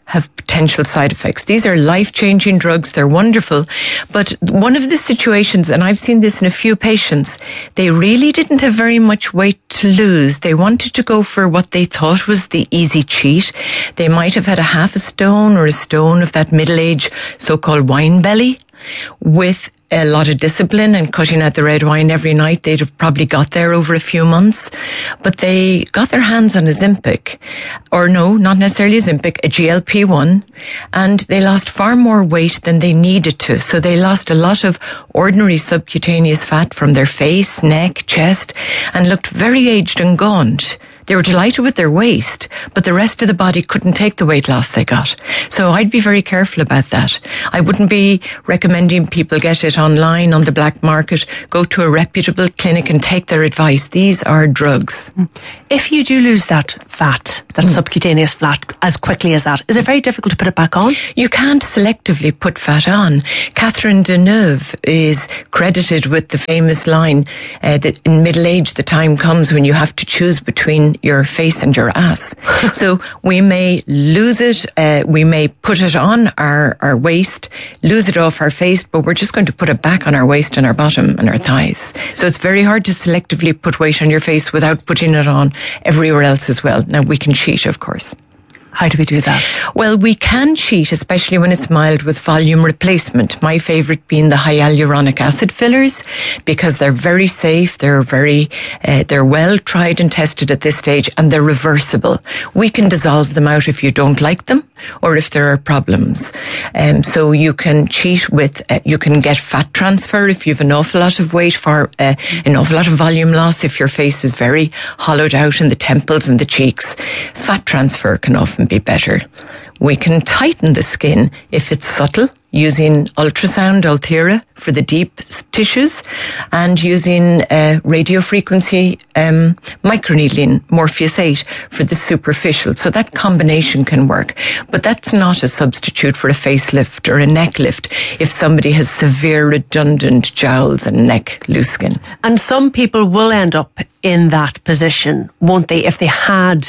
have potential side effects. These are life-changing drugs. They're wonderful. But one of the situations, and I've seen this in a few patients, they really didn't have very much weight to lose. They wanted to go for what they thought was the easy cheat. They might have had a half a stone or a stone of that middle-age so-called wine belly. With a lot of discipline and cutting out the red wine every night, they'd have probably got there over a few months. But they got their hands on a Ozempic, or no, not necessarily Ozempic, a G L P one, and they lost far more weight than they needed to. So they lost a lot of ordinary subcutaneous fat from their face, neck, chest, and looked very aged and gaunt. They were delighted with their waist, but the rest of the body couldn't take the weight loss they got. So I'd be very careful about that. I wouldn't be recommending people get it online on the black market. Go to a reputable clinic and take their advice. These are drugs. If you do lose that fat, that mm. subcutaneous fat, as quickly as that, is it very difficult to put it back on? You can't selectively put fat on. Catherine Deneuve is credited with the famous line uh, that in middle age the time comes when you have to choose between your face and your ass. So we may lose it, uh, we may put it on our, our waist, lose it off our face, but we're just going to put it back on our waist and our bottom and our thighs. So it's very hard to selectively put weight on your face without putting it on everywhere else as well. Now we can cheat, of course. How do we do that? Well, we can cheat, especially when it's mild, with volume replacement. My favourite being the hyaluronic acid fillers, because they're very safe, they're very, uh, they're well tried and tested at this stage, and they're reversible. We can dissolve them out if you don't like them, or if there are problems. Um, so you can cheat with, uh, you can get fat transfer if you have an awful lot of weight for uh, an awful lot of volume loss, if your face is very hollowed out in the temples and the cheeks. Fat transfer can often be better. We can tighten the skin if it's subtle, using ultrasound, Ulthera, for the deep tissues, and using uh, radiofrequency um, microneedling, Morpheus eight, for the superficial. So that combination can work. But that's not a substitute for a facelift or a neck lift if somebody has severe redundant jowls and neck loose skin. And some people will end up in that position, won't they, if they had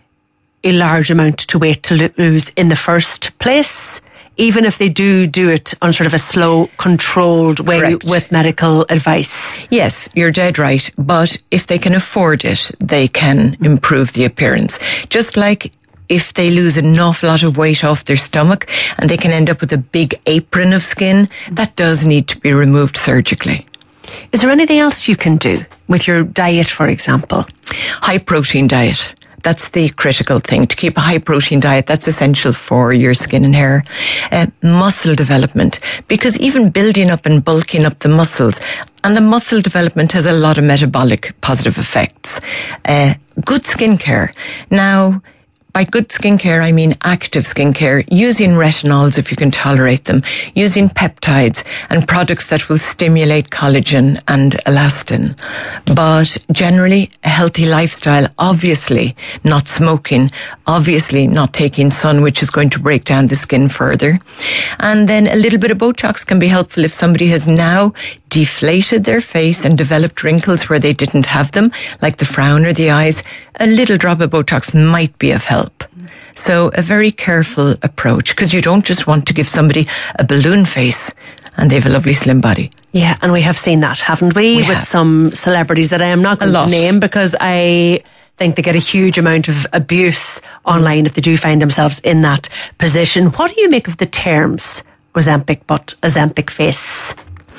a large amount to weight to lose in the first place, even if they do do it on sort of a slow, controlled way. Correct. With medical advice. Yes, you're dead right. But if they can afford it, they can improve the appearance. Just like if they lose an awful lot of weight off their stomach and they can end up with a big apron of skin, that does need to be removed surgically. Is there anything else you can do with your diet, for example? High protein diet. That's the critical thing, to keep a high protein diet. That's essential for your skin and hair. Uh, muscle development, because even building up and bulking up the muscles, and the muscle development has a lot of metabolic positive effects. Uh, good skincare. Now, by good skincare, I mean active skincare, using retinols if you can tolerate them, using peptides and products that will stimulate collagen and elastin. But generally, a healthy lifestyle, obviously not smoking, obviously not taking sun, which is going to break down the skin further. And then a little bit of Botox can be helpful if somebody has now deflated their face and developed wrinkles where they didn't have them, like the frown or the eyes. A little drop of Botox might be of help. So a very careful approach, because you don't just want to give somebody a balloon face and they have a lovely slim body. Yeah, and we have seen that, haven't we? we With have. some celebrities that I am not going to name, because I think they get a huge amount of abuse online if they do find themselves in that position. What do you make of the terms Ozempic butt, Ozempic face?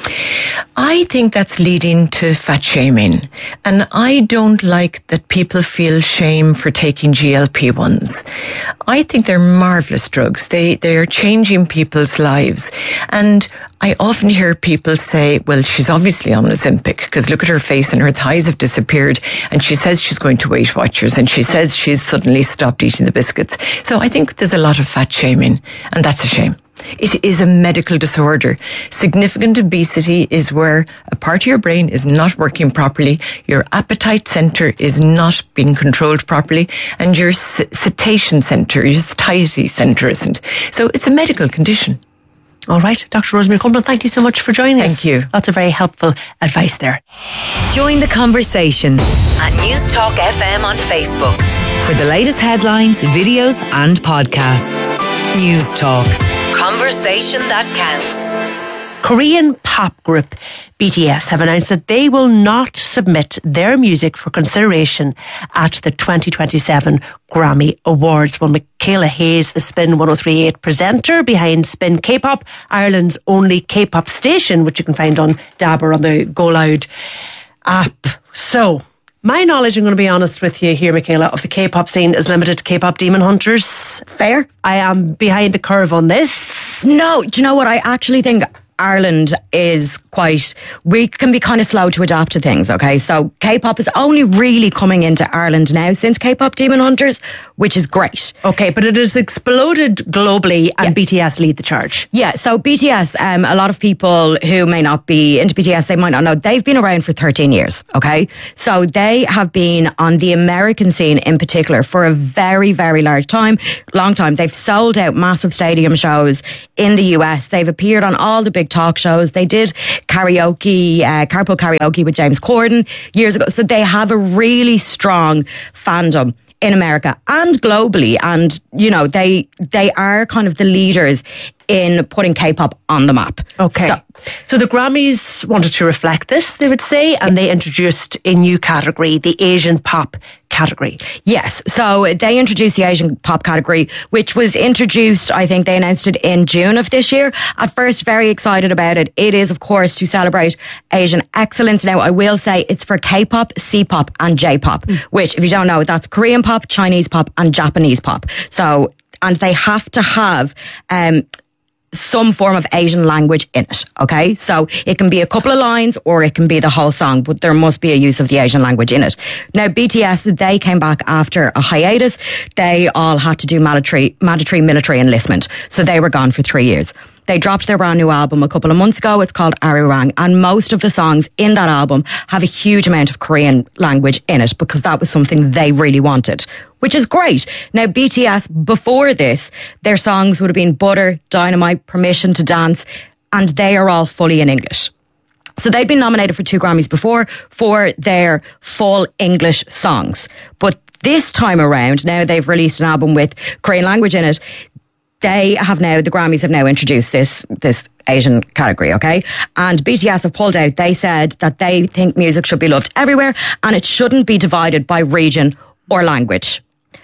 I think that's leading to fat shaming, and I don't like that people feel shame for taking G L P ones. I think they're marvellous drugs. They they are changing people's lives, and I often hear people say, well, she's obviously on Ozempic because look at her face and her thighs have disappeared, and she says she's going to Weight Watchers, and she says she's suddenly stopped eating the biscuits. So I think there's a lot of fat shaming, and that's a shame. It is a medical disorder. Significant obesity is where a part of your brain is not working properly, your appetite centre is not being controlled properly, and your satiation centre, your satiety centre isn't. So it's a medical condition. All right, Doctor Rosemary Cumberland, thank you so much for joining us. Thank you. That's a very helpful advice there. Join the conversation at News Talk F M on Facebook for the latest headlines, videos and podcasts. News Talk. Conversation that counts. Korean pop group B T S have announced that they will not submit their music for consideration at the twenty twenty-seven Grammy Awards. Well, Michaela Hayes, the Spin one oh three point eight presenter behind Spin K-Pop, Ireland's only K-pop station, which you can find on DAB or on the Go Loud app. So, my knowledge, I'm going to be honest with you here, Michaela, of the K-pop scene is limited to K-pop Demon Hunters. Fair. I am behind the curve on this. No, do you know what? I actually think Ireland is quite, we can be kind of slow to adapt to things, okay? So K-pop is only really coming into Ireland now since K-pop Demon Hunters, which is great. Okay, but it has exploded globally and yeah. B T S lead the charge. Yeah, so B T S, um, a lot of people who may not be into B T S, they might not know, they've been around for thirteen years, okay? So they have been on the American scene in particular for a very, very large time, long time. They've sold out massive stadium shows in the U S. They've appeared on all the big talk shows. They did karaoke, uh, carpool karaoke with James Corden years ago. So they have a really strong fandom in America and globally. And, you know, they, they are kind of the leaders in putting K-pop on the map. Okay. So, so the Grammys wanted to reflect this, they would say, and they introduced a new category, the Asian pop category. Yes. So they introduced the Asian pop category, which was introduced, I think they announced it in June of this year. At first, very excited about it. It is, of course, to celebrate Asian excellence. Now, I will say it's for K-pop, C-pop and J-pop, mm. which, if you don't know, that's Korean pop, Chinese pop and Japanese pop. So, and they have to have, um, some form of Asian language in it, okay? So it can be a couple of lines or it can be the whole song, but there must be a use of the Asian language in it. Now, B T S, they came back after a hiatus. They all had to do mandatory, mandatory military enlistment. So they were gone for three years. They dropped their brand new album a couple of months ago. It's called Arirang. And most of the songs in that album have a huge amount of Korean language in it because that was something they really wanted, which is great. Now, B T S, before this, their songs would have been Butter, Dynamite, Permission to Dance, and they are all fully in English. So they'd been nominated for two Grammys before for their full English songs. But this time around, now they've released an album with Korean language in it. They have now, the Grammys have now introduced this, this Asian category, okay? And B T S have pulled out. They said that they think music should be loved everywhere and it shouldn't be divided by region or language,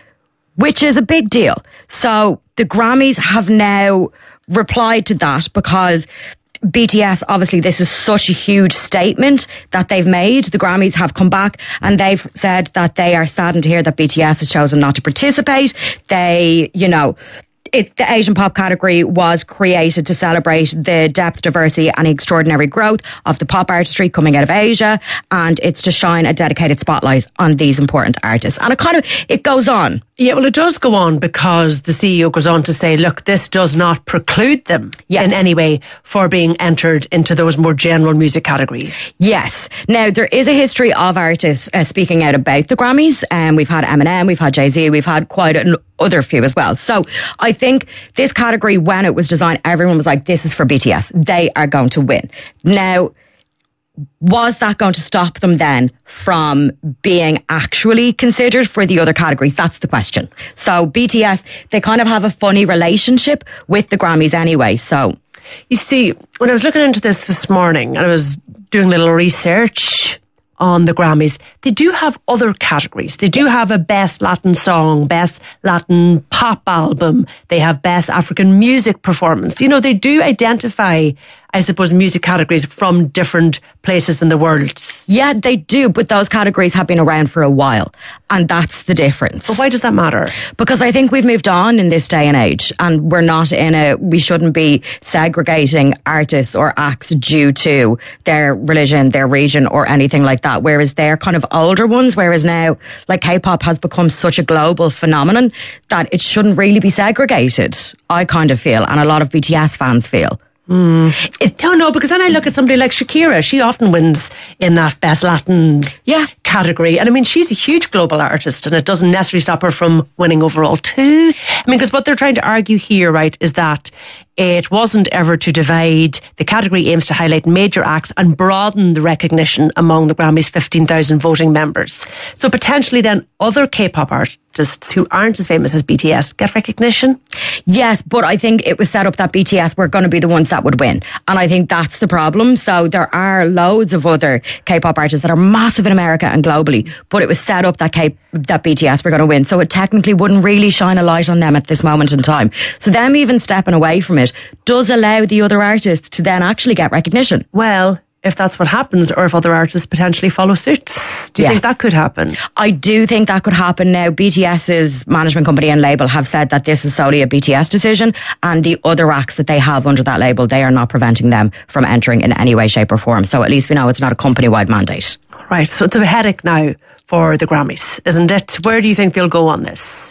which is a big deal. So the Grammys have now replied to that because B T S, obviously this is such a huge statement that they've made. The Grammys have come back and they've said that they are saddened to hear that B T S has chosen not to participate. They, you know, It, the Asian pop category was created to celebrate the depth, diversity and extraordinary growth of the pop artistry coming out of Asia, and it's to shine a dedicated spotlight on these important artists. And it kind of, it goes on. Yeah, well, it does go on because the C E O goes on to say, look, this does not preclude them yes. in any way for being entered into those more general music categories. Yes. Now, there is a history of artists uh, speaking out about the Grammys. Um, we've had Eminem, we've had Jay-Z, we've had quite an other few as well. So I think this category, when it was designed, everyone was like, this is for B T S. They are going to win. Now, was that going to stop them then from being actually considered for the other categories? That's the question. So B T S, they kind of have a funny relationship with the Grammys anyway. So you see, when I was looking into this this morning and I was doing a little research on the Grammys, they do have other categories. They do have a Best Latin Song, Best Latin Pop Album. They have Best African Music Performance. You know, they do identify, I suppose, music categories from different places in the world. Yeah, they do, but those categories have been around for a while, and that's the difference. But why does that matter? Because I think we've moved on in this day and age, and we're not in a, we shouldn't be segregating artists or acts due to their religion, their region, or anything like that, whereas they're kind of older ones, whereas now, like, K-pop has become such a global phenomenon that it shouldn't really be segregated, I kind of feel, and a lot of B T S fans feel. Mm. It, no, no, because then I look at somebody like Shakira. She often wins in that Best Latin yeah. category. And I mean, she's a huge global artist and it doesn't necessarily stop her from winning overall too. I mean, because what they're trying to argue here, right, is that It wasn't ever to divide. The category aims to highlight major acts and broaden the recognition among the Grammys' fifteen thousand voting members. So potentially then other K-pop artists who aren't as famous as B T S get recognition? Yes, but I think it was set up that B T S were going to be the ones that would win. And I think that's the problem. So there are loads of other K-pop artists that are massive in America and globally, but it was set up that K- that B T S were going to win. So it technically wouldn't really shine a light on them at this moment in time. So them even stepping away from it does allow the other artists to then actually get recognition. Well, if that's what happens, or if other artists potentially follow suit, do you yes. think that could happen? I do think that could happen. Now, BTS's management company and label have said that this is solely a B T S decision, and the other acts that they have under that label, they are not preventing them from entering in any way, shape or form. So at least we know it's not a company-wide mandate. Right, so it's a headache now for the Grammys, isn't it? Where do you think they'll go on this?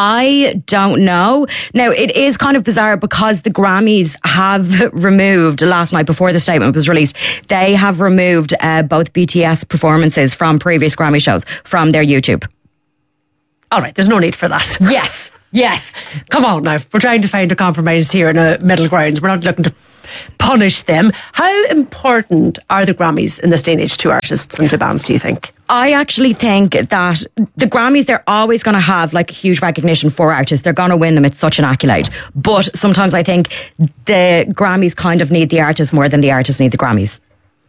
I don't know. Now, it is kind of bizarre because the Grammys have removed, last night before the statement was released, they have removed uh, both B T S performances from previous Grammy shows from their YouTube. All right, there's no need for that. Yes, yes. Come on now, we're trying to find a compromise here in a middle ground. We're not looking to punish them. How important are the Grammys in this day and age to artists and to bands, do you think? I actually think that the Grammys, they're always going to have like huge recognition for artists. They're going to win them. It's such an accolade. But sometimes I think the Grammys kind of need the artists more than the artists need the Grammys.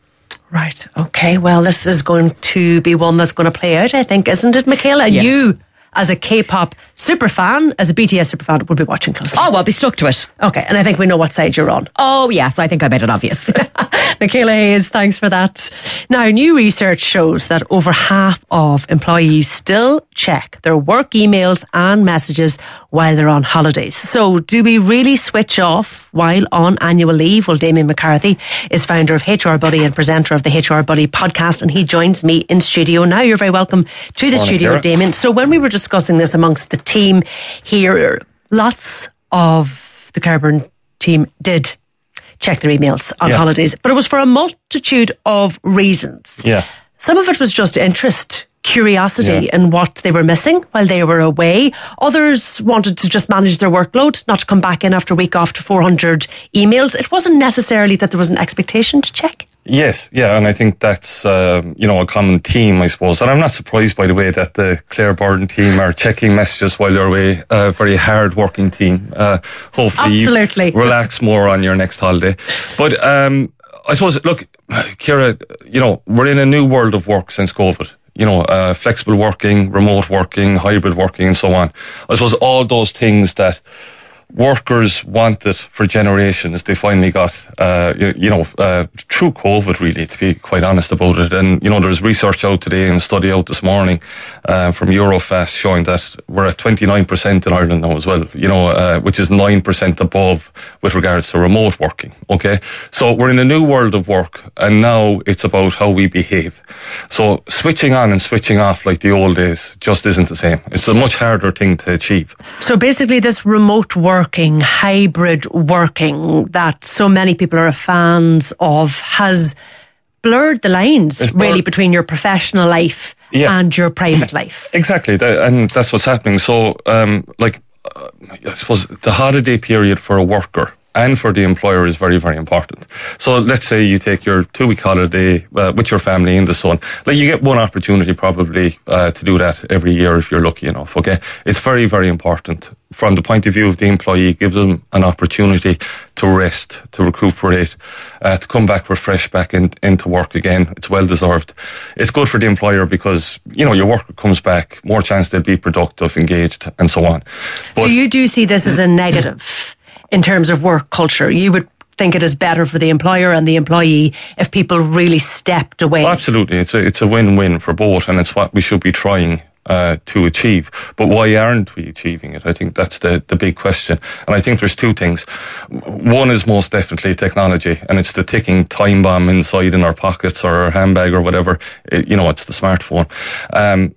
Right. Okay. Well, this is going to be one that's going to play out, I think, isn't it, Michaela? Yes. You, as a K-pop super fan, as a B T S super fan, will be watching closely. Oh, I'll be stuck to it. Okay, and I think we know what side you're on. Oh, yes, I think I made it obvious. Michaela Hayes, thanks for that. Now, new research shows that over half of employees still check their work emails and messages while they're on holidays. So, do we really switch off while on annual leave? Well, Damien McCarthy is founder of H R Buddy and presenter of the H R Buddy podcast, and he joins me in studio now. You're very welcome to the Morning, studio, Kira. Damien. So, when we were discussing this amongst the team here, lots of the Carburn team did check their emails on yeah. holidays, but it was for a multitude of reasons. Yeah. Some of it was just interest, curiosity yeah. in what they were missing while they were away. Others wanted to just manage their workload, not to come back in after a week after four hundred emails. It wasn't necessarily that there was an expectation to check. Yes, yeah, and I think that's, um, you know, a common theme, I suppose. And I'm not surprised, by the way, that the Claire Borden team are checking messages while they're away. A uh, very hard-working team. Uh, hopefully Absolutely. you relax more on your next holiday. But um, I suppose, look, Ciara, you know, we're in a new world of work since COVID. You know, uh, flexible working, remote working, hybrid working, and so on. I suppose all those things that workers wanted for generations, they finally got, uh, you, you know, uh, through COVID, really, to be quite honest about it. And, you know, there's research out today and a study out this morning uh, from Eurofast showing that we're at twenty-nine percent in Ireland now as well, you know, uh, which is nine percent above with regards to remote working, okay? So we're in a new world of work, and now it's about how we behave. So switching on and switching off like the old days just isn't the same. It's a much harder thing to achieve. So basically this remote work Working, hybrid working that so many people are fans of has blurred the lines it's really blurred. between your professional life yeah. and your private life. Exactly, that, and that's what's happening. So, um, like, uh, I suppose the holiday period for a worker and for the employer is very, very important. So let's say you take your two-week holiday uh, with your family in the sun. Like, you get one opportunity probably uh, to do that every year if you're lucky enough, okay? It's very, very important. From the point of view of the employee, it gives them an opportunity to rest, to recuperate, uh, to come back refreshed back in, into work again. It's well deserved. It's good for the employer because, you know, your worker comes back, more chance they'll be productive, engaged, and so on. But, so you do see this as a negative in terms of work culture? You would think it is better for the employer and the employee if people really stepped away? Absolutely. It's a, it's a win-win for both, and it's what we should be trying Uh, to achieve. But why aren't we achieving it? I think that's the, the big question. And I think there's two things. One is most definitely technology, and it's the ticking time bomb inside in our pockets or our handbag or whatever. It, you know, it's the smartphone. Um,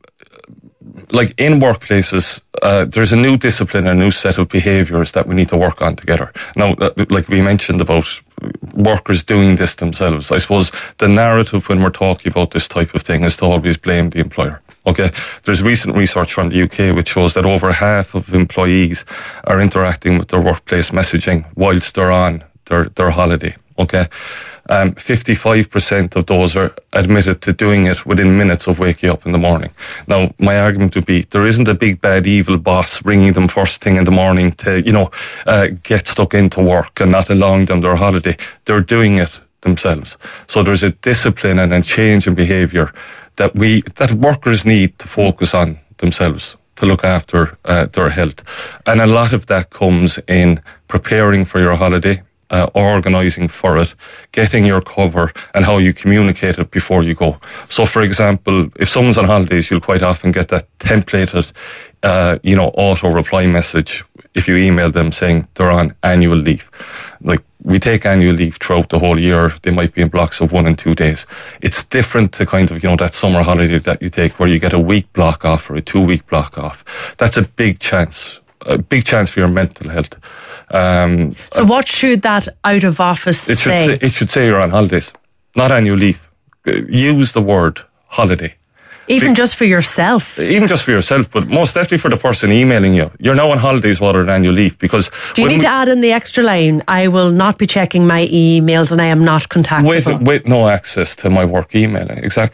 like in workplaces, uh, there's a new discipline, a new set of behaviours that we need to work on together. Now, uh, like we mentioned about workers doing this themselves, I suppose the narrative when we're talking about this type of thing is to always blame the employer. Okay, there's recent research from the U K which shows that over half of employees are interacting with their workplace messaging whilst they're on their, their holiday. Okay, um, fifty-five percent of those are admitted to doing it within minutes of waking up in the morning. Now, my argument would be there isn't a big bad evil boss ringing them first thing in the morning to, you know, uh, get stuck into work and not allowing them their holiday. They're doing it themselves. So there's a discipline and a change in behaviour that we that workers need to focus on themselves to look after uh, their health. And a lot of that comes in preparing for your holiday, uh, organising for it, getting your cover, and how you communicate it before you go. So, for example, if someone's on holidays, you'll quite often get that templated, uh, you know, auto-reply message if you email them saying they're on annual leave. Like, we take annual leave throughout the whole year. They might be in blocks of one and two days. It's different to kind of, you know, that summer holiday that you take where you get a week block off or a two week block off. That's a big chance, a big chance for your mental health. Um, so what should that out of office it should say? say? It should say you're on holidays, not annual leave. Use the word holiday. Even Be- just for yourself? Even just for yourself, but most definitely for the person emailing you. You're now on holidays rather than annual leave because... Do you need to add in the extra line, I will not be checking my emails and I am not contactable? With, with no access to my work emailing, exactly.